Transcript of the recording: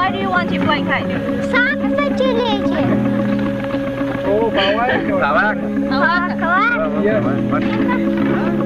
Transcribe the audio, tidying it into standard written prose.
Why do you want a blanket? Saksa chile. Oh, bawang. Bawang. Kawak. Yes.